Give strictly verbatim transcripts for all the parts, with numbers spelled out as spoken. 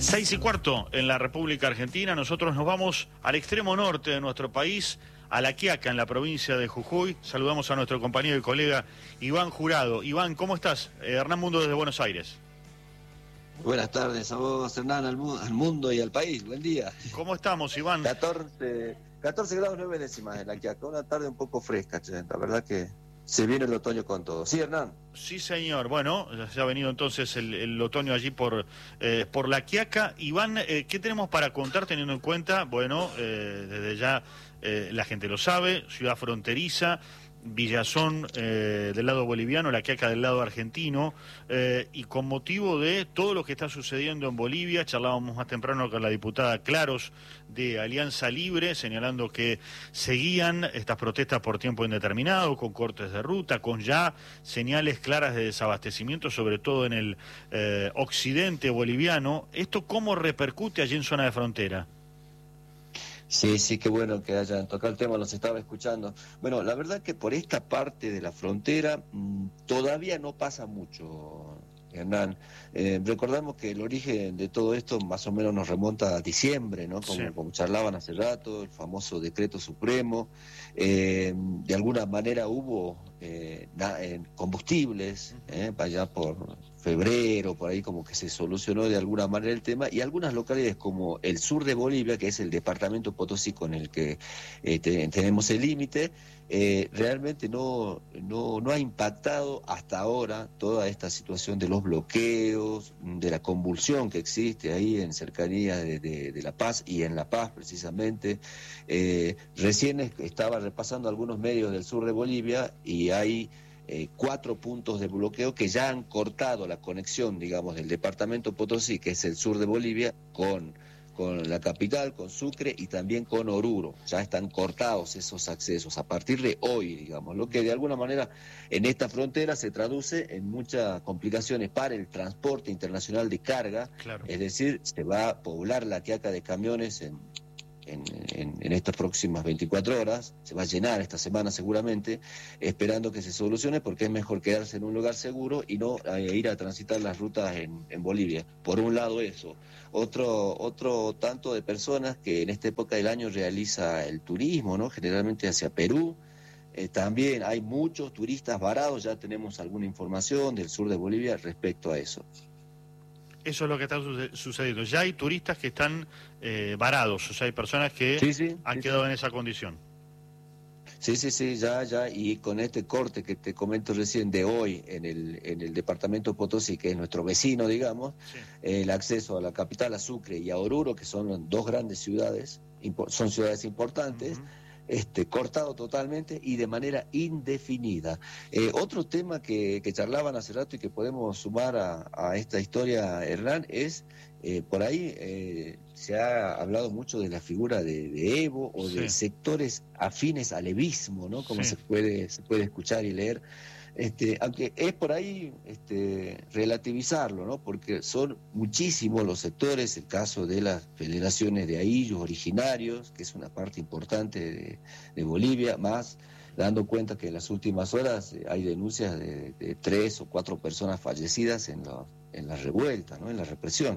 Seis y cuarto en la República Argentina. Nosotros nos vamos al extremo norte de nuestro país, a La Quiaca, en la provincia de Jujuy. Saludamos a nuestro compañero y colega Iván Jurado. Iván, ¿cómo estás? Eh, Hernán Mundo desde Buenos Aires. Buenas tardes a vos, Hernán, al, mu al mundo y al país. Buen día. ¿Cómo estamos, Iván? catorce, catorce grados nueve décimas en La Quiaca. Una tarde un poco fresca, che. La verdad que se viene el otoño con todo. ¿Sí, Hernán? Sí, señor. Bueno, ya ha venido entonces el, el otoño allí por, eh, por La Quiaca. Iván, eh, ¿qué tenemos para contar teniendo en cuenta? Bueno, eh, desde ya eh, la gente lo sabe, ciudad fronteriza, Villazón eh, del lado boliviano, La Quiaca del lado argentino, eh, y con motivo de todo lo que está sucediendo en Bolivia, charlábamos más temprano con la diputada Claros de Alianza Libre, señalando que seguían estas protestas por tiempo indeterminado, con cortes de ruta, con ya señales claras de desabastecimiento, sobre todo en el eh, occidente boliviano. ¿Esto cómo repercute allí en zona de frontera? Sí, sí, qué bueno que hayan tocado el tema, los estaba escuchando. Bueno, la verdad que por esta parte de la frontera mmm, todavía no pasa mucho, Hernán. Eh, recordamos que el origen de todo esto más o menos nos remonta a diciembre, ¿no? Como, sí. como charlaban hace rato, el famoso decreto supremo. Eh, de alguna manera hubo eh, na, eh, combustibles, eh, para allá por febrero, por ahí como que se solucionó de alguna manera el tema, y algunas localidades como el sur de Bolivia, que es el departamento Potosí con el que eh, te, tenemos el límite, eh, realmente no, no, no ha impactado hasta ahora toda esta situación de los bloqueos, de la convulsión que existe ahí en cercanía de, de, de La Paz y en La Paz precisamente. Eh, recién estaba repasando algunos medios del sur de Bolivia y hay Eh, cuatro puntos de bloqueo que ya han cortado la conexión, digamos, del departamento Potosí, que es el sur de Bolivia, con, con la capital, con Sucre y también con Oruro. Ya están cortados esos accesos a partir de hoy, digamos, lo que de alguna manera en esta frontera se traduce en muchas complicaciones para el transporte internacional de carga. Claro. Es decir, se va a poblar La Quiaca de camiones en En, en, en estas próximas veinticuatro horas, se va a llenar esta semana seguramente, esperando que se solucione, porque es mejor quedarse en un lugar seguro y no eh, ir a transitar las rutas en, en Bolivia. Por un lado eso. Otro, otro tanto de personas que en esta época del año realiza el turismo, ¿no? Generalmente hacia Perú. Eh, también hay muchos turistas varados, ya tenemos alguna información del sur de Bolivia respecto a eso. Eso es lo que está sucediendo. Ya hay turistas que están eh, varados, o sea, hay personas que sí, sí, han sí, quedado sí. en esa condición. Sí, sí, sí, ya, ya, y con este corte que te comento recién de hoy en el, en el departamento Potosí, que es nuestro vecino, digamos, sí. eh, el acceso a la capital, a Sucre y a Oruro, que son dos grandes ciudades, son ciudades importantes, uh-huh. Este, cortado totalmente y de manera indefinida. Eh, otro tema que, que charlaban hace rato y que podemos sumar a, a esta historia, Hernán, es, eh, por ahí eh, se ha hablado mucho de la figura de, de Evo o sí. de sectores afines al evismo, ¿no? Como sí. se puede, se puede escuchar y leer. Este, aunque es por ahí este, relativizarlo, ¿no? Porque son muchísimos los sectores, el caso de las federaciones de ayllos originarios, que es una parte importante de, de Bolivia, más dando cuenta que en las últimas horas hay denuncias de, de tres o cuatro personas fallecidas en la, en la revuelta, ¿no? En la represión.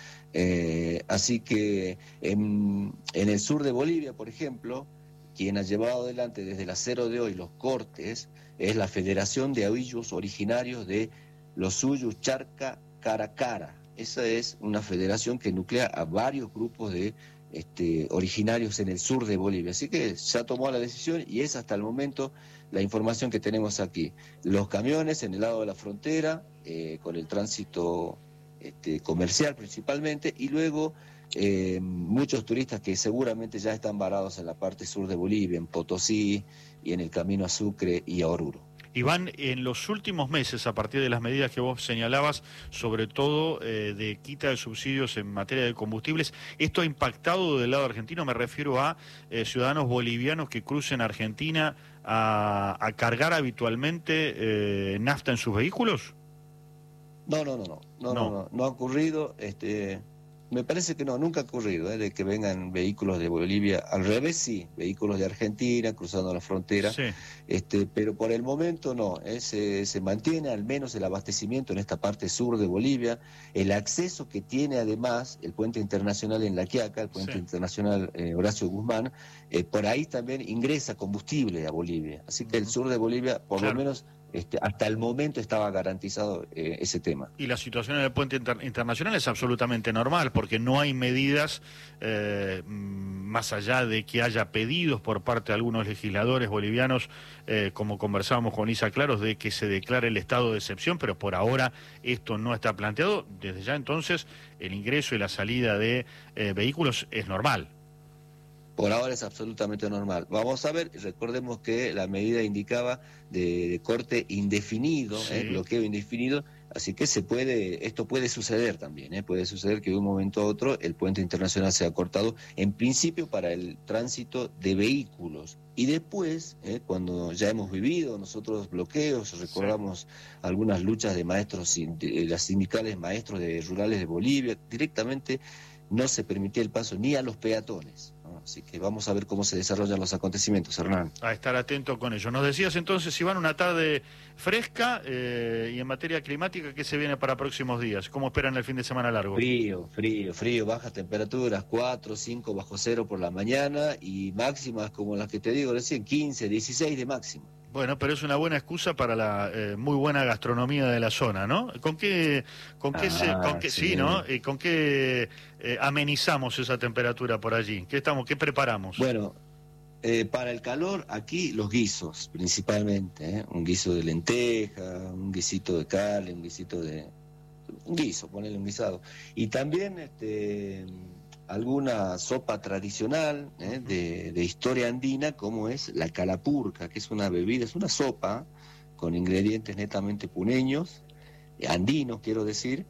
Eh, así que en, en el sur de Bolivia, por ejemplo, quien ha llevado adelante desde el acero de hoy los cortes es la Federación de Ayllos Originarios de los Suyus Charca Caracara. Esa es una federación que nuclea a varios grupos de este, originarios en el sur de Bolivia. Así que ya tomó la decisión y es hasta el momento la información que tenemos aquí. Los camiones en el lado de la frontera, eh, con el tránsito este, comercial principalmente, y luego Eh, muchos turistas que seguramente ya están varados en la parte sur de Bolivia, en Potosí y en el camino a Sucre y a Oruro. Iván, en los últimos meses, a partir de las medidas que vos señalabas, sobre todo eh, de quita de subsidios en materia de combustibles, ¿esto ha impactado del lado argentino? Me refiero a eh, ciudadanos bolivianos que crucen Argentina a, a cargar habitualmente eh, nafta en sus vehículos. No, no, no, no, no, no, no, no, no ha ocurrido, este... me parece que no, nunca ha ocurrido, ¿eh? De que vengan vehículos de Bolivia, al revés sí, vehículos de Argentina cruzando la frontera, sí. este, pero por el momento no, ¿eh? se, se mantiene al menos el abastecimiento en esta parte sur de Bolivia, el acceso que tiene además el puente internacional en La Quiaca, el puente sí. internacional eh, Horacio Guzmán, eh, por ahí también ingresa combustible a Bolivia, así que el sur de Bolivia, por claro. lo menos Este, hasta el momento estaba garantizado eh, ese tema. Y la situación en el puente inter internacional es absolutamente normal, porque no hay medidas, eh, más allá de que haya pedidos por parte de algunos legisladores bolivianos, eh, como conversábamos con Isa Claros, de que se declare el estado de excepción, pero por ahora esto no está planteado. Desde ya entonces el ingreso y la salida de eh, vehículos es normal. Por ahora es absolutamente normal. Vamos a ver, recordemos que la medida indicaba de, de corte indefinido, sí. eh, bloqueo indefinido, así que se puede, esto puede suceder también, eh, puede suceder que de un momento a otro el puente internacional sea cortado, en principio para el tránsito de vehículos. Y después, eh, cuando ya hemos vivido nosotros bloqueos, recordamos sí. algunas luchas de maestros, de las sindicales maestros de rurales de Bolivia, directamente no se permitía el paso ni a los peatones. Así que vamos a ver cómo se desarrollan los acontecimientos, Hernán. A estar atento con ello. Nos decías entonces, Iván, una tarde fresca eh, y en materia climática, ¿qué se viene para próximos días? ¿Cómo esperan el fin de semana largo? Frío, frío, frío, bajas temperaturas, cuatro, cinco bajo cero por la mañana y máximas como las que te digo recién, quince, dieciséis de máxima. Bueno, pero es una buena excusa para la eh, muy buena gastronomía de la zona, ¿no? ¿Con qué, con qué, ah, se, con qué sí. sí, ¿no? ¿Y con qué eh, amenizamos esa temperatura por allí? ¿Qué estamos, qué preparamos? Bueno, eh, para el calor aquí los guisos, principalmente, ¿eh? Un guiso de lenteja, un guisito de carne, un guisito de, un guiso, ponerle un guisado, y también este alguna sopa tradicional ¿eh? de, de historia andina, como es la calapurca, que es una bebida, es una sopa con ingredientes netamente puneños, andinos quiero decir,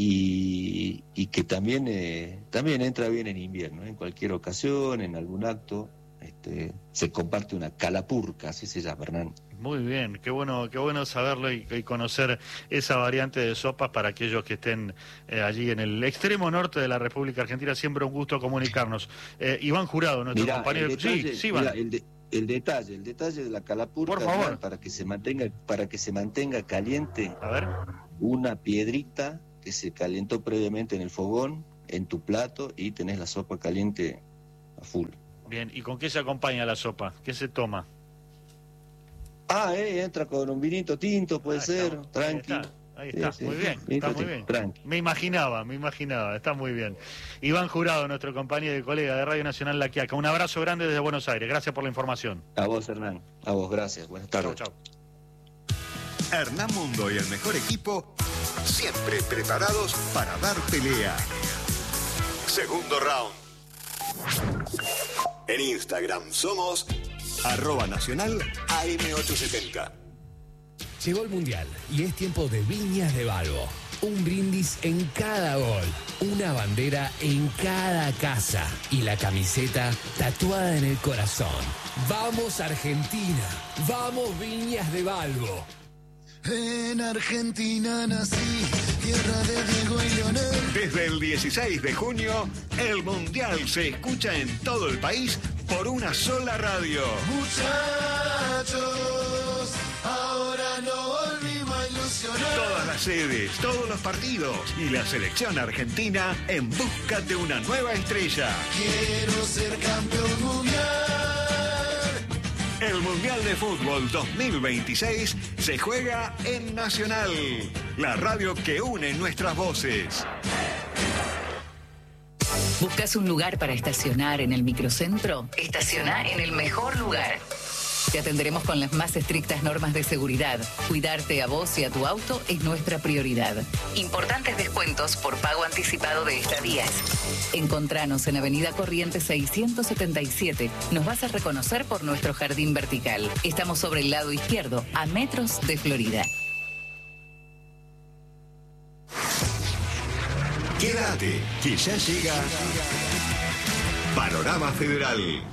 y, y que también, eh, también entra bien en invierno, ¿eh? En cualquier ocasión, en algún acto, este, se comparte una calapurca, así se llama, Hernán. Muy bien, qué bueno, qué bueno saberlo y, y conocer esa variante de sopas para aquellos que estén eh, allí en el extremo norte de la República Argentina. Siempre un gusto comunicarnos. Eh, Iván Jurado, nuestro mirá, compañero. Detalle, sí, sí, Iván. Mirá, el, de, el detalle, el detalle de la calapurca, por favor, para que se mantenga, para que se mantenga caliente. A ver. Una piedrita que se calentó previamente en el fogón, en tu plato, y tenés la sopa caliente a full. Bien, ¿y con qué se acompaña la sopa? ¿Qué se toma? Ah, eh, entra con un vinito tinto, puede ahí ser, está, tranqui. Ahí está, ahí está. Sí, muy sí, bien, sí, está muy bien. Tranqui. Me imaginaba, me imaginaba, está muy bien. Iván Jurado, nuestro compañero y colega de Radio Nacional La Quiaca, un abrazo grande desde Buenos Aires, gracias por la información. A vos, Hernán, a vos, gracias, buenas tardes. Chau, chau. Hernán Mundo y el mejor equipo, siempre preparados para dar pelea. Segundo round. En Instagram somos arroba nacional A M ochocientos setenta. Llegó el Mundial y es tiempo de Viñas de Balbo. Un brindis en cada gol, una bandera en cada casa y la camiseta tatuada en el corazón. ¡Vamos Argentina! ¡Vamos Viñas de Balbo! En Argentina nací, tierra de Diego y Leonel. Desde el dieciséis de junio, el Mundial se escucha en todo el país por una sola radio. Muchachos, ahora no volvimos a ilusionar. Todas las sedes, todos los partidos y la selección argentina en busca de una nueva estrella. Quiero ser campeón mundial. El Mundial de Fútbol dos mil veintiséis se juega en Nacional, la radio que une nuestras voces. ¿Buscas un lugar para estacionar en el microcentro? Estaciona en el mejor lugar. Te atenderemos con las más estrictas normas de seguridad. Cuidarte a vos y a tu auto es nuestra prioridad. Importantes descuentos por pago anticipado de estadías. Encontranos en Avenida Corrientes seiscientos setenta y siete. Nos vas a reconocer por nuestro jardín vertical. Estamos sobre el lado izquierdo, a metros de Florida. Quédate, que ya llega Panorama Federal.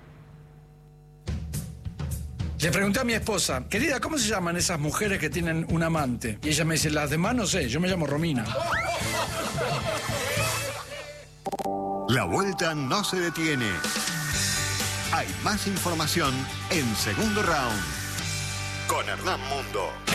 Le pregunté a mi esposa, querida, ¿cómo se llaman esas mujeres que tienen un amante? Y ella me dice, las demás no sé, yo me llamo Romina. La vuelta no se detiene. Hay más información en Segundo Round con Hernán Mundo.